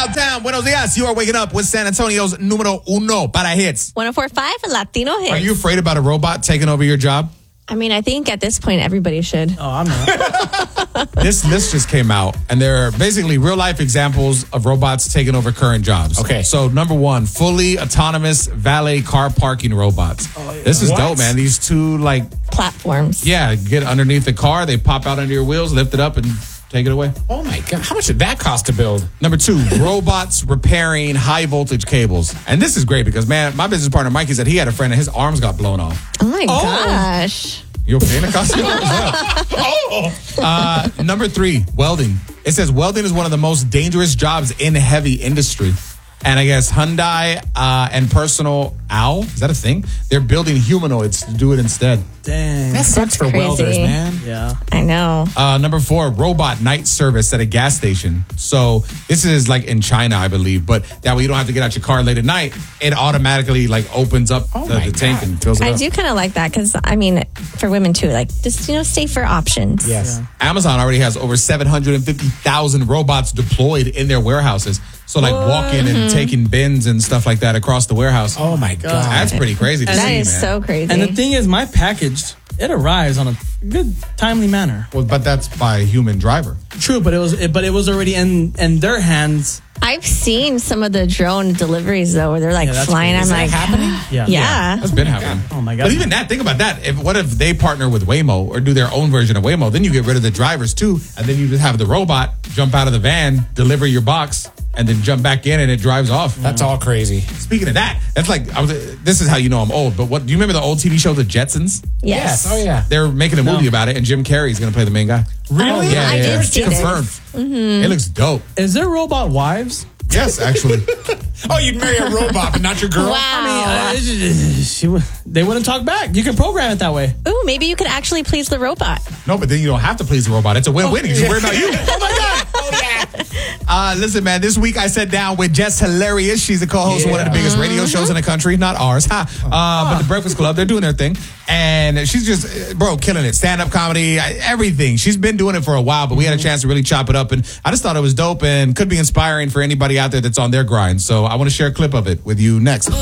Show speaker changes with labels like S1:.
S1: Southtown, buenos dias. You are waking up with San Antonio's numero uno para hits.
S2: 104.5 Latino Hits.
S1: Are you afraid about a robot taking over your job?
S2: I mean, I think at this point, everybody should.
S3: Oh, I'm not.
S1: This list just came out, and there are basically real-life examples of robots taking over current jobs.
S4: Okay.
S1: So, number one, fully autonomous valet car parking robots. This is dope, man. These two,
S2: Platforms.
S1: get underneath the car, they pop out under your wheels, lift it up, and take it away.
S4: Oh my God. How much did that cost to build?
S1: Number two, robots repairing high voltage cables. And this is great because, man, my business partner, Mikey, said he had a friend and his arms got blown off.
S2: Oh my gosh.
S1: You okay, Nicasio? Number three, welding. It says welding is one of the most dangerous jobs in heavy industry. And I guess Hyundai and Personal Owl, is that a thing? They're building humanoids to do it instead.
S3: Dang.
S4: That sucks for
S2: crazy.
S4: welders, man.
S3: Yeah.
S2: I know.
S1: Number four, robot night service at a gas station. So this is like in China, I believe, but that way you don't have to get out your car late at night. It automatically opens up the tank and fills it
S2: I
S1: up.
S2: do kind of like that because, I mean, for women too, just, stay for options.
S4: Yes.
S3: Yeah.
S1: Amazon already has over 750,000 robots deployed in their warehouses. So walking and taking bins and stuff like that across the warehouse.
S4: Oh my God.
S1: That's pretty crazy to see,
S2: That is
S1: man.
S2: so crazy.
S3: And the thing is, my package, it arrives on a good, timely manner.
S1: Well, but that's by a human driver.
S3: True, but it was already in their hands.
S2: I've seen some of the drone deliveries, though, where they're
S3: that's
S2: flying.
S3: crazy.
S2: I'm
S3: Is that happening? Yeah.
S2: Yeah.
S1: That's been happening.
S3: Oh my God.
S1: But even that, think about that. What if they partner with Waymo or do their own version of Waymo? Then you get rid of the drivers too, and then you just have the robot jump out of the van, deliver your box, and then jump back in and it drives off.
S4: That's all crazy.
S1: Speaking of that, that's this is how you know I'm old. But do you remember the old TV show The Jetsons?
S2: Yes.
S4: Oh yeah.
S1: They're making a movie about it, and Jim Carrey's going to play the main guy.
S4: Really?
S1: Yeah,
S2: I
S1: yeah.
S2: did see this.
S1: Confirmed. It looks dope.
S3: Is there robot wives?
S1: Yes, actually.
S4: Oh, you'd marry a robot, but not your girl?
S2: Wow.
S3: They wouldn't talk back. You can program it that way.
S2: Ooh, maybe you could actually please the robot.
S1: No, but then you don't have to please the robot. It's a win-win. You should worry about you.
S4: Oh my God. Oh yeah.
S1: Listen, man, this week I sat down with Jess Hilarious. She's a co-host of one of the biggest radio shows in the country, not ours. But the Breakfast Club, they're doing their thing. And she's just, killing it. Stand-up comedy, everything. She's been doing it for a while, but we had a chance to really chop it up. And I just thought it was dope and could be inspiring for anybody out there that's on their grind. So I want to share a clip of it with you next.